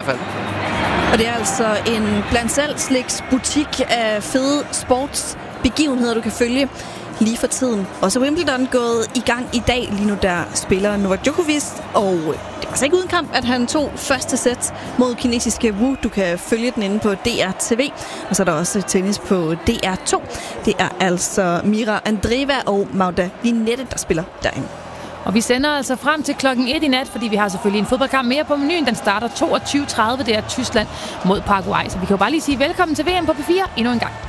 fald. Og det er altså en blandt salgslægs butik af fede sportsbegivenheder, du kan følge lige for tiden. Og så Wimbledon gået i gang i dag. Lige nu der spiller Novak Djokovic, og det var altså ikke uden kamp, at han tog første sæt mod kinesiske Wu. Du kan følge den inde på DR TV. Og så er der også tennis på DR2. Det er altså Mira Andreeva og Magda Linette, der spiller derinde. Og vi sender altså frem til klokken 1 i nat, fordi vi har selvfølgelig en fodboldkamp mere på menuen. Den starter 22:30. Det er Tyskland mod Paraguay. Så vi kan jo bare lige sige velkommen til VM på P4 endnu en gang.